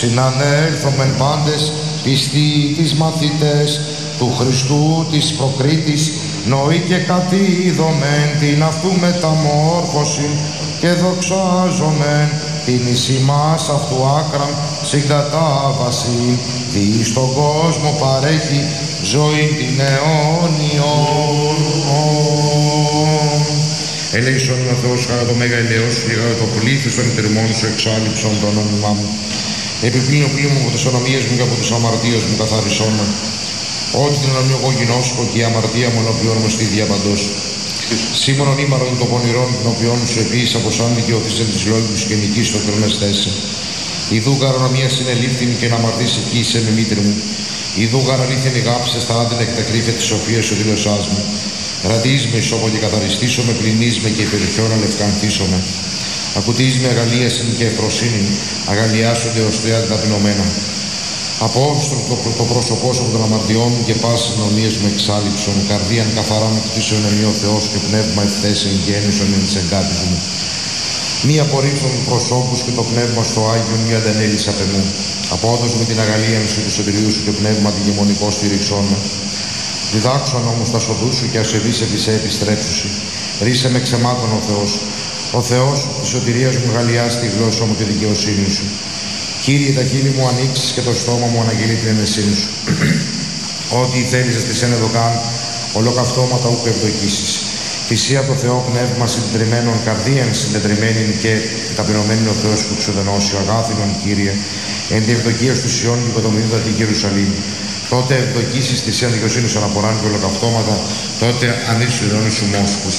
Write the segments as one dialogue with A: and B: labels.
A: συνανέλθομεν πάντες πιστοί τις μαθητές του Χριστού της προκρίτης, νοή και κατήδομεν την αυτού μεταμόρφωση και δοξάζομεν την εις ημάς αυτού άκραν συγκατάβαση, δι' στον κόσμο παρέχει ζωή την αιώνιον. Ελέησον ο Θεός χαρά το μέγα ελαιός και χαρά το πλήθος των ιτερμών σου εξάλληψον το όνομα μου. Επιπλήνω πλήμου από τις ονομίες μου και από τις αμαρτίες μου καθάρισόν με. Ό,τι την ονομία εγώ γινώσκω και η αμαρτία μου ενώπιον μου στη διαπαντός. Σήμωνον ήμαρον των πονηρών την οποίον σου επίσης από σαν δικαιωθήσε της λόγους και νικής στο κρονές θέση. Ιδού γαρονομία συνελήφθην και να αμαρτήσει εκεί σε με μήτρη μου. Ιδού γαραλήθεν ηγάψε στα άδειλα και τα κρύφε της σοφίας σου δήλωσάς μου. Ραντείς με ισόπο και καθαριστήσω με, πληνείς με και υπερχιώνα λευκανθήσω με. Ακουτείς με αγαλίασιν και ευφροσύνην, αγαλιάσονται ως τρία ταπεινωμένα. Απόστρο το πρόσωπό σου από των αμαρτιών μου και πάσης νομίες μου εξάλληψον, καρδίαν καθαρά μου κτίσον εννοεί ο Θεός και πνεύμα ευθέσεων και ένισον εν της εγκάτης μου. Μη απορρίψον του προσώπους και το πνεύμα στο Άγιον μη αντανέλης απ' εμού. Απόδοσ' με την αγαλία σου του σωτηρίου σου και πνεύμα την γεμονικό στήριξόν με. Διδάξον όμως τα σοδού σου και ασεβείς επισέ επιστρέψουσι. Ρίσε με ξεμάτων ο Θεός. Ο Θεός της σωτηρίας μου γαλλιάσει τη γλώσσα μου και δικαιοσύνη σου. Κύριε, τα χείλη μου ανοίξεις και το στόμα μου αναγγείλει την ενεσύνη σου. Ό,τι θέλεις στη σένα δοκάν, ολοκαυτώματα ούκ ευδοκίσεις. Θυσία το Θεό πνεύμα συντετριμμένων, καρδίαν συντετριμμένην και ταπεινωμένην ο Θεός που ξεδενώσει, αγάθινον Κύριε, εν τη ευδοκία του Σιών και οικοδομήντα τη Ιερουσαλήμ. Τότε ευδοκίσεις τη σένα δικαιοσύνη σου αναποράν και ολοκαυτώματα, τότε ανοίξεις του ειρώνης σου μόσχους.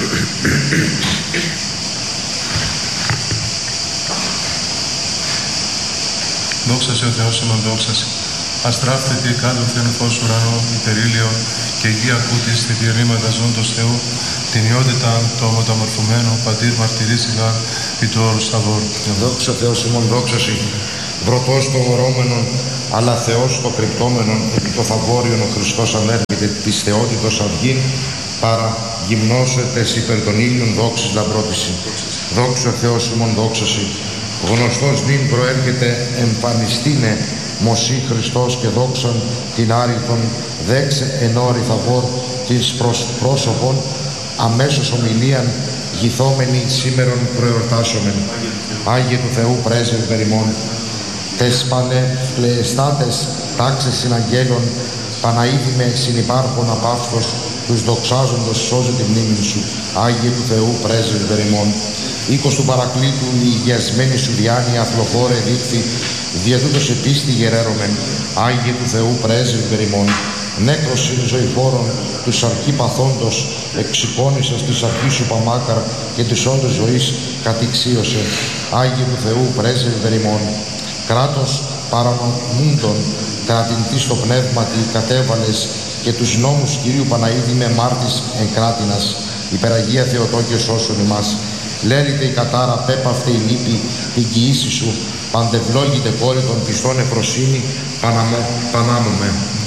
B: Δόξασε ο Θεός ημών δόξασε. Αστράφτε τι εκάλωθεν φως ουρανό υπερήλιο και γη ακούτης τη διερήματα ζώντος Θεού, την ιότητα το μεταμορφωμένο πατήρ μαρτυρήσιγα επί του όρου σταυρό.
A: Δόξα Θεός ημών δόξαση. Βρωτός το ορώμενον, αλλά Θεός το κρυπτόμενον, επί το φαβόριον ο Χριστός ανέρχεται της θεότητος αυγήν, παρά γυμνώσετες υπέρ των ήλιων δόξης λαμπρότηση. Δόξα Θεός ημών δόξαση. Γνωστός νυν προέρχεται εμφανιστήνε μοσή Χριστός και δόξαν την άρρητον δέξε εν όρη θαβόρ της πρόσωπον αμέσως ομιλίαν γυθόμενοι σήμερον προεορτάσομεν. Άγιε του Θεού πρέσβη περιμών, τες πανεφλεεστάτες τάξες συναγγέλων Παναίδημε συνυπάρχον απαύστος τους δοξάζοντος σώζει τη μνήμη σου. Άγιε του Θεού πρέσβη περιμών. Οίκος του παρακλήτου η υγιασμένη σου διάνοια αθλοφόρε δείχθη, διατούτος επίστη γεραίρομεν. Άγιε του Θεού πρέσβη περιμών. Νέκρος είναι ζωηφόρων του σαρκή παθόντος, εξυπώνησας της αρχής σου παμάκαρ και της όντως ζωής κατηξίωσε. Άγιε του Θεού πρέσβη περιμών. Κράτος παρανομούντων, κρατηντής το πνεύμα τη κατέβαλες και τους νόμους Κυρίου Παναίδη με μάρτης εν κράτηνας. Υπεραγία Θεοτόκιο σώσον ημάς. Λέρητε η κατάρα, πέπαυτε η λύπη, την κοιήση σου, παντευλόγητε κόρη των πιστών εφροσύνη, πανάμουμε.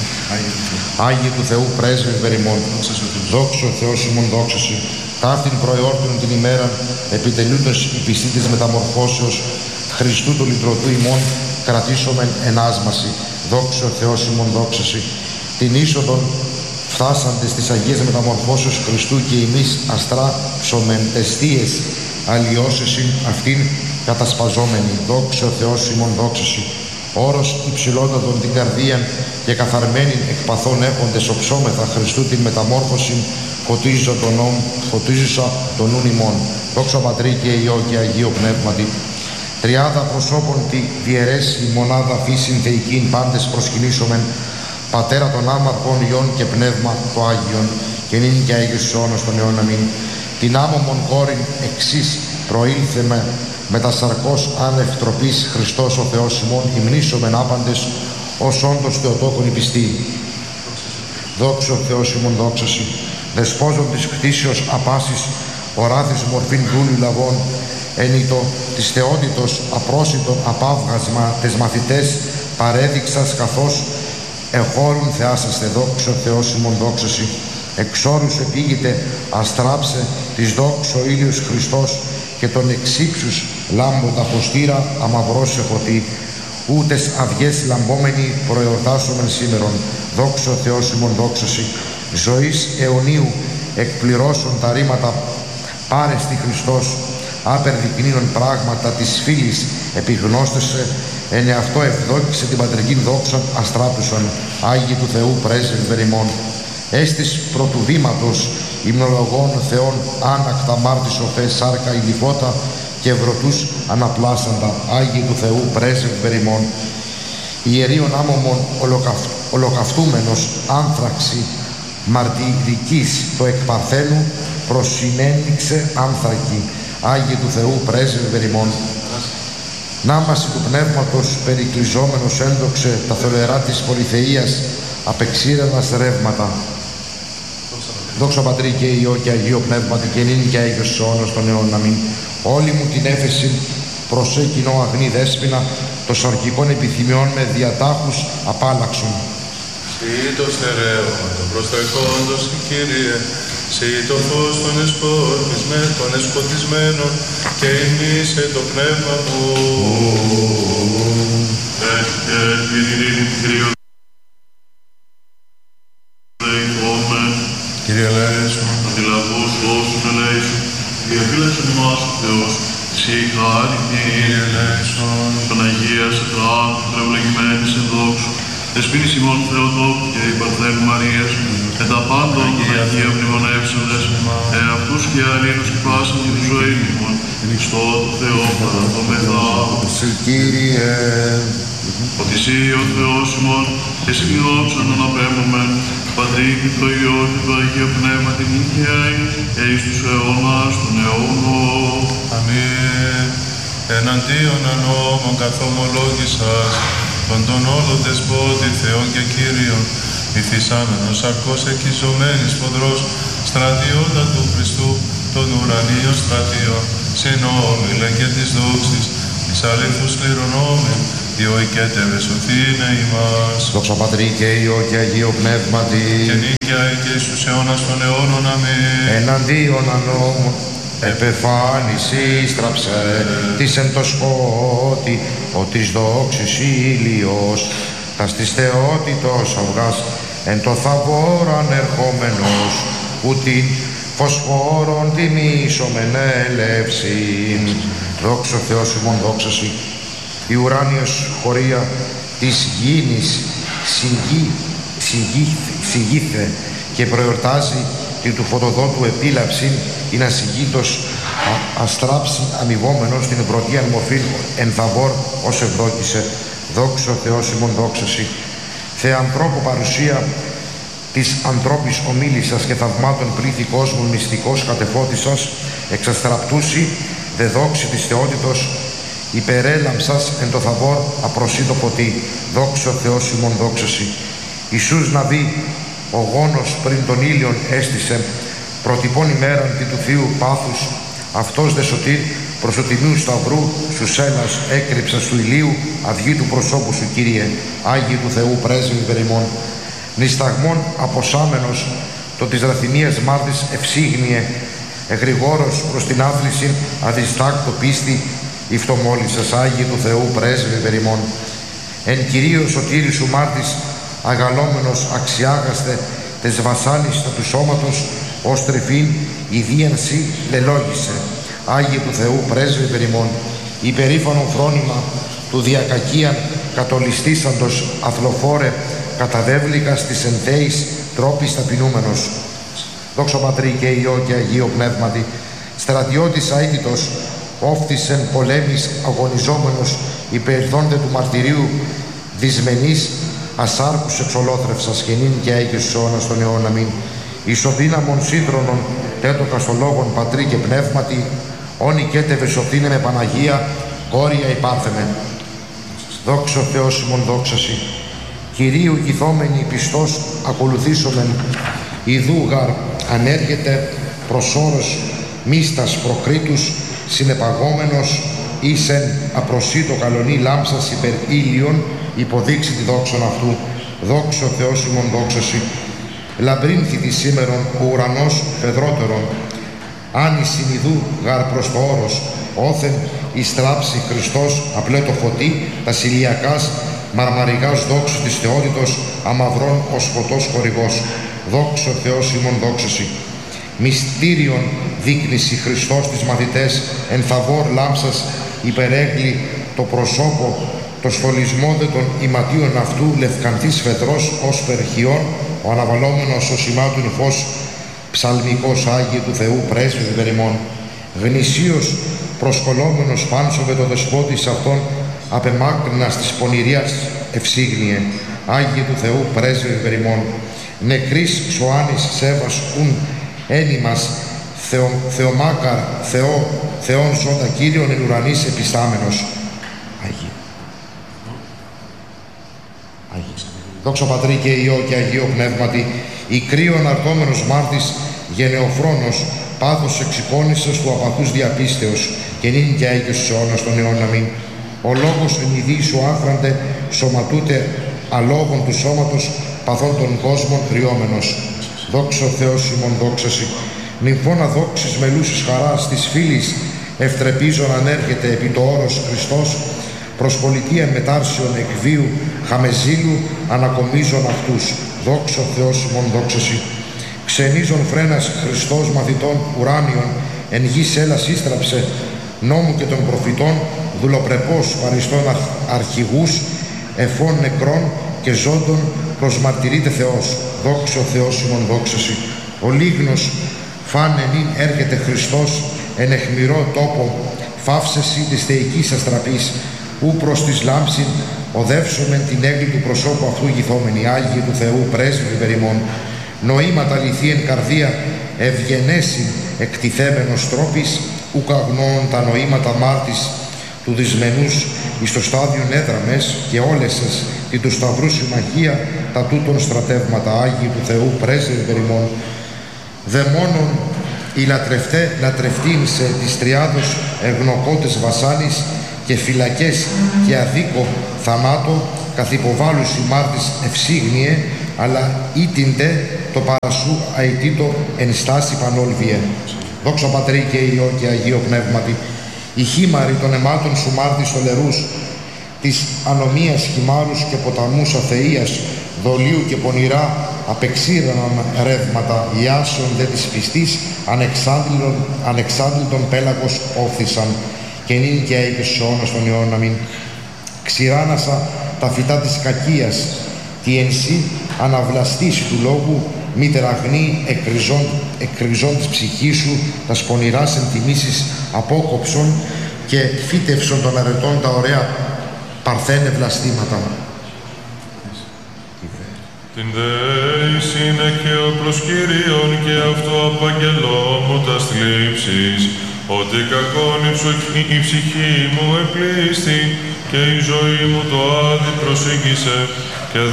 A: Άγιε του Θεού πρέσβη περιμών. Δόξο Θεός ημών δόξαση. Ταύτην προεόρτων την ημέρα, επιτελούντος οι πιστοί της μεταμορφώσεως Χριστού του λυτρωτού ημών, κρατήσομεν ενάσμαση. Δόξο Θεός ημών δόξαση. Την είσοδον φτάσαντες της Αγίας Μεταμορφώσεως Χριστού και εμείς αστράψομεν εστίες αλλοιώσεσιν αυτήν κατασπαζόμενη. Δόξο Θεός ημών δόξαση. Όρος υψηλότατον την καρδίαν και καθαρμένην εκ παθών έχοντες οψόμεθα Χριστού την μεταμόρφωση φωτίζουσα τον νουν ημών. Δόξα Πατρί και Υιό και Αγίο Πνεύματι. Τριάδα προσώπων τη διαιρέσει μονάδα φύσιν θεϊκήν πάντες προσκυνήσομεν. Πατέρα των άμαρχων Υιών και Πνεύμα το Άγιον και νυν και Άγιος αιώνας των αιών αμήν. Την άμωμον κόρην εξής προήλθεμε με τα σαρκός άνευ τροπής Χριστός ο Θεός ημών υμνήσομεν άπαντες ως όντως Θεοτόκον η πιστή. Δόξο Θεός ημών δόξαση. Δεσπόζων της κτήσεως απάσης οράθης μορφήν δούλου λαβών ενήτω της θεότητος απρόσιτον απάβγασμα τες μαθητές παρέδειξας καθώς εχώρουν θεάσαστε. Δόξο Θεός ημών δόξαση. Εξόρους επήγητε αστράψε της δόξο ήλιος Χριστός και τον εξύψους λάμποντα ποστήρα αμαυρός σε φωτί. ούτες αυγές λαμπόμενοι προεορτάσομεν σήμερον. Δόξα ο Θεός ημών, δόξαση, ζωής αιωνίου εκπληρώσουν τα ρήματα, πάρεστη Χριστός, απερδεικνύουν πράγματα της φύλης επιγνώστεσαι, εν εαυτό ευδόκησε την πατρική δόξα αστράπτουσαν, Άγιοι του Θεού πρέσβευε ημών. Έστις πρωτουβήματος υμνολογών Θεών άνακτα μάρτισοφε σάρκα ηλιφώτα και ευρωτούς αναπλάσαντα, Άγιοι του Θεού πρέσβευε ημών. Ιερίων άμωμον ολοκαυτούμενος άνθραξη μαρτυρικής το εκ Παρθένου προσυνένυξε άνθρακη, Άγιοι του Θεού πρέσβευε ημών. Νάμαση του Πνεύματος περικλειζόμενος έντοξε τα θολερά της πολυθείας απεξήρενας ρεύματα. Δόξα Πατρί και Υιό και Αγίο Πνεύματι και νυν και Άγιος εις αιώνας των αιώνων. Αμήν. Όλη μου την έφεση προσέ κοινό αγνή δέσποινα των σαρκικών επιθυμιών με διατάχους απάλαξουν.
B: Συ το στερέωμα των προσταχόντος Κύριε, Συ το φως των εσκοτισμένων και ημίσε το πνεύμα μου.
C: Έχε την ειρήνη Κυρίου δεηθόμεν.
B: Κύριε ελέησον.
C: Αντιλαβούς όσους ελέησον. Διαφύλαξον ημάς ο Θεός. Συ χάρητη.
B: Κύριε ελέησον.
C: Παναγία σε τράπου τρευλεγημένης εν δόξου. Δεσποίνης ημών Θεοτόκου και η Παρθένου Μαρίας, εν τα πάντα των Αγίων μνημονεύσαντες, εαυτούς και αλλήλους και πάσαν και τη ζωή ημών, Χριστό το Θεό παραδομεθά.
A: Κύριε,
C: ότι Συ ο Θεός ημών, και συγκλώψαν αναπέμπομεν, Πατρί και το Υιό και το Αγίο Πνεύμα την νικαίη, και εις τους αιώνας των αιώνων.
B: Αμήν. Εναντίον ανώμων καθομολόγησας, τον όλο δεσπότη Θεόν και Κύριον, ηθισάμενος αρκός εκειζωμένης ποδρός, στρατιώτα του Χριστού, των ουρανίων στρατιών, συνόμιλε και της δόξης, της αλήθους κληρονόμην, διό οικέτερε σωθήνε ημάς.
A: δόξα Πατρί και Υιό και Αγίο Πνεύματι,
B: Και νίκαια και εις τους αιώνας των αιώνων. Αμήν.
A: εναντίον ανώμων επεφάνιση στραψε της εν το σκότη, ο της δόξης ήλιος, τας της θεότητος αυγάς, εν το θαβόρ ανερχόμενος, που την φωσφόρον τιμήσομεν έλευσιν. Δόξα Θεός ημών, δόξαση. Η ουράνιος χωρία της γήνης συγγήθε και προεορτάζει την του φωτοδότου επίλαψην, είναι ασυγήτως αστράψη αμοιβόμενος την πρωτίαν μορφήν εν θαβόρ ως ευδόκησε. Δόξα ο Θεός ημών, δόξαση. Θεανθρώπου παρουσία της ανθρώπης ομίλησας και θαυμάτων πλήθη κόσμων μυστικός κατεφώτισας, εξαστραπτούσι δε δόξη της θεότητος, υπερέλαμψας εν το θαβόρ απροσίτο ποτή. Δόξα ο Θεός ημών, δόξαση. Ιησούς να δει ο γόνος πριν τον ήλιον έστησε, προτυπών ημέραν τι του Θείου πάθους, αυτός δε σωτήρ προς το τιμίου σταυρού σου σέλας έκρυψα σου ηλίου, αυγή του προσώπου σου Κύριε, Άγιοι του Θεού πρέσβη περιμών. Νησταγμών αποσάμενος το της ραθυμίας μάρτης ευσύγνιε, εγρηγόρος προς την άθληση αδιστάκτο πίστη, υφτομόλησας Άγιοι του Θεού πρέσβη περιμών. Εν Κυρίω σωτήρι σου μάρτης αγαλόμενος αξιάγαστε τες βασάνιστα του σώματος, ως τρεφήν ιδίανση λελόγησε. Άγιοι του Θεού πρέσβη περιμών. Υπερήφανο φρόνημα του διακακίαν κατολιστήσαντος αθλοφόρε καταδέβλικας της ενθέης τρόπης ταπεινούμενος. Δόξα Πατρί και Υιό και Αγίο Πνεύματι. Στρατιώτης αίτητος όφθησεν πολέμης αγωνιζόμενος υπερθόντε του μαρτυρίου δυσμενής ασάρκους εξολόθρευσας και νυν και Άγιος αιώνας των αιώνων. Αμήν. Ισοδύναμον σύντρονον τέτοκα στο λόγον Πατρί και Πνεύματι, όνοι κέτευε σωθήνε με Παναγία, κόρια υπάρχεμε. Δόξα ο Θεός ημών, δόξαση. Κυρίου ηθόμενοι πιστός ακολουθήσομεν, ιδού γαρ ανέργεται προς όρος μίστας προκρίτους, συνεπαγόμενος ήσεν απροσίτο καλονή λάμψας υπερ ήλιον, υποδείξει τη δόξον αυτού. Δόξα ο Θεός ημών, δόξαση. Λαμπρύνθητη σήμερον ο ουρανός φεδρότερον, άνη συνειδού γαρ προς το όρος, όθεν η στράψη Χριστός απλέ το φωτί, τα ηλιακάς μαρμαρικάς δόξου της θεότητος, αμαυρών ως φωτός χορηγός. Δόξο Θεός ημών δόξαση. Μυστήριον δείκνηση Χριστός τις μαθητές, εν φαβόρ λάμψας υπερέγλει το προσώπο, το στολισμό δε των ηματίων αυτού λευκανθής φετρός ως περχιών, ο αναβαλόμενος ως ημάτων φως, ψαλμικός Άγιε του Θεού πρέσβη περιμών. Γνησίως προσκολόμενος πάνσοβε το δεσπότης αυτόν, απεμάκρυνας της πονηριάς ευσύγνιε. Άγιε του Θεού πρέσβη περιμών. Νεκρής σοάνης σέβας ουν ένιμας, Θεομάκαρ Θεόν ζώντα Κύριον εν ουρανής επιστάμενος. Άγιε. Δόξα Πατρί και Υιό και Αγίο Πνεύματι, η κρύον αρτόμενος μάρτης γενεοφρόνος, πάθος εξυπώνησας του απαθούς διαπίστεως, και νυν και αίγιος στους αιώνας των αιώνων αμήν. Ο λόγος εν ιδίη σου άφραντε, σωματούτε αλόγων του σώματος, παθών των κόσμων κρυόμενος. Δόξα Θεός ημών δόξαση. Νυμφώνα δόξης μελούσης χαράς της φίλης, ευτρεπίζων ανέρχεται επί το όρος Χριστός, προς πολιτείαν μετάρσιον εκβίου, χαμεζήλου ανακομίζων αυτούς. Δόξα Θεός ημών δόξαση. Ξενίζων φρένας Χριστός μαθητών ουράνιων, εν γης έλας ίστραψε νόμου και των προφητών, δουλοπρεπώς παριστών αρχηγούς, εφών νεκρών και ζώντων προσμαρτυρείται Θεός. Δόξα Θεός ημών δόξαση. Ο λίγνος φάνενην έρχεται Χριστός, εν αιχμηρό τόπο, φαύσεση της θεϊκής αστραπής, ου προς της λάμψην οδεύσομεν την έγκλη του προσώπου αυτού γυθόμενη. Άγιε του Θεού πρέσβη περιμών. Νοήματα λυθή εν καρδία, ευγενέσιν εκτιθέμενος τρόπης, ουκ αγνώων τα νοήματα μάρτης του δυσμενούς εις το στάδιον έδραμες, και όλες σας τη του σταυρού συμμαχία τα τούτων στρατεύματα. Άγιοι του Θεού πρέσβη περιμών. Δαιμόνων οι λατρευτήν σε της τριάδος εγνοκότες βασάνης, και φυλακές και αδίκο θανάτο, καθ' υποβάλλους η μάρτης ευσύγνιε, αλλά ήτυνται το παρασού αητήτο εν στάση πανόλβιε. Δόξα Πατρί και Υιό και Αγίο Πνεύματι, η χήμαρη των αιμάτων σου μάρτης ολερούς, της ανομίας χυμάρους και ποταμούς αθείας, δολίου και πονηρά απεξήραναν ρεύματα, ιάσεων δε της πιστής ανεξάντλητον πέλαγος όφθησαν, και νυν και αίγιος στους αιώνας των αιώνων αμήν. Ξηράνασα τα φυτά της κακίας, τι εν σύ αναβλαστήσει του λόγου, μήτερ αγνή εκκριζών της ψυχής σου, τα σπονηράς εντιμήσεις απόκοψον, και φύτευσον των αρετών τα ωραία παρθένε βλαστήματα.
D: Την δέης είναι και ο προσκυρίων, και αυτό απαγγελώ μου τα θλίψεις, ότι κακόν η ψυχή μου επλήστη, και η ζωή μου το άδει προσήγησε.